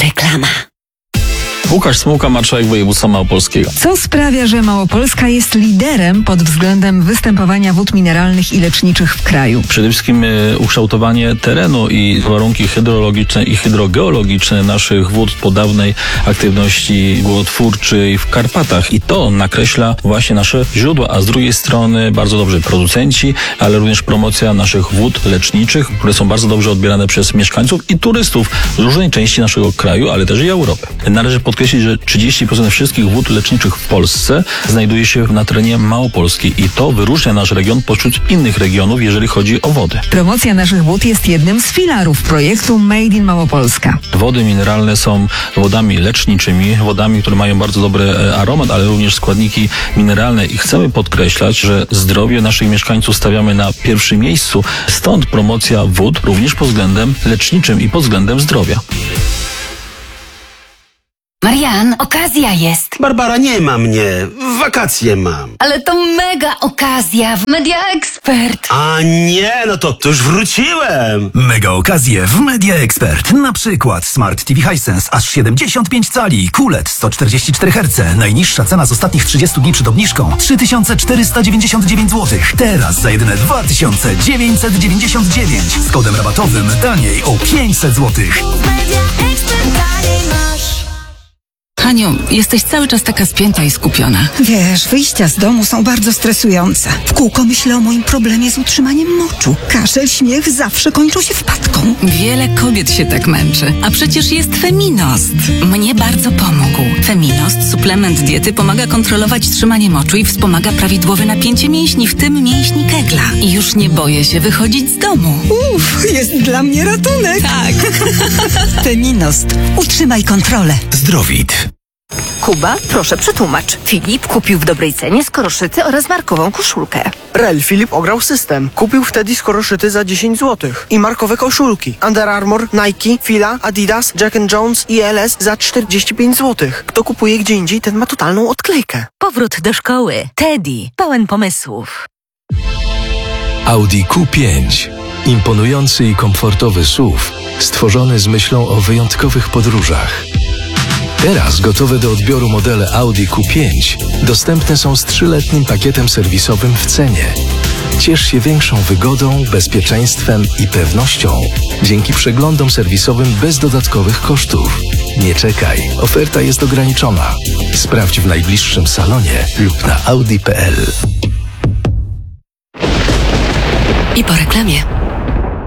Reklama. Łukasz Smułka, marszałek województwa małopolskiego. Co sprawia, że Małopolska jest liderem pod względem występowania wód mineralnych i leczniczych w kraju? Przede wszystkim ukształtowanie terenu i warunki hydrologiczne i hydrogeologiczne naszych wód po dawnej aktywności głodotwórczej w Karpatach. I to nakreśla właśnie nasze źródła, a z drugiej strony bardzo dobrze producenci, ale również promocja naszych wód leczniczych, które są bardzo dobrze odbierane przez mieszkańców i turystów z różnej części naszego kraju, ale też i Europy. Należy podkreślić, że 30% wszystkich wód leczniczych w Polsce znajduje się na terenie Małopolski i to wyróżnia nasz region pośród innych regionów, jeżeli chodzi o wody. Promocja naszych wód jest jednym z filarów projektu Made in Małopolska. Wody mineralne są wodami leczniczymi, wodami, które mają bardzo dobry aromat, ale również składniki mineralne i chcemy podkreślać, że zdrowie naszych mieszkańców stawiamy na pierwszym miejscu, stąd promocja wód również pod względem leczniczym i pod względem zdrowia. Marian, okazja jest. Barbara, nie ma mnie. Wakacje mam. Ale to mega okazja w Media Expert. A nie, no to już wróciłem. Mega okazje w Media Expert. Na przykład Smart TV Hisense aż 75 cali, QLED 144 Hz. Najniższa cena z ostatnich 30 dni przed obniżką 3499 zł. Teraz za jedyne 2999. Z kodem rabatowym taniej o 500 zł. Haniu, jesteś cały czas taka spięta i skupiona. Wiesz, wyjścia z domu są bardzo stresujące. W kółko myślę o moim problemie z utrzymaniem moczu. Kaszel, śmiech zawsze kończą się wpadką. Wiele kobiet się tak męczy, a przecież jest Feminost. Mnie bardzo pomógł. Feminost, suplement diety, pomaga kontrolować trzymanie moczu i wspomaga prawidłowe napięcie mięśni, w tym mięśni kegla. I już nie boję się wychodzić z domu. Jest dla mnie ratunek. Tak. Feminost. Utrzymaj kontrolę. Zdrowit. Kuba, proszę przetłumacz. Filip kupił w dobrej cenie skoroszyty oraz markową koszulkę. Rel Filip ograł system. Kupił wtedy skoroszyty za 10 zł. I markowe koszulki. Under Armour, Nike, Fila, Adidas, Jack & Jones i LS za 45 zł. Kto kupuje gdzie indziej, ten ma totalną odklejkę. Powrót do szkoły. Teddy. Pełen pomysłów. Audi Q5. Imponujący i komfortowy SUV, stworzony z myślą o wyjątkowych podróżach. Teraz gotowe do odbioru modele Audi Q5 dostępne są z 3-letnim pakietem serwisowym w cenie. Ciesz się większą wygodą, bezpieczeństwem i pewnością dzięki przeglądom serwisowym bez dodatkowych kosztów. Nie czekaj, oferta jest ograniczona. Sprawdź w najbliższym salonie lub na audi.pl. I po reklamie.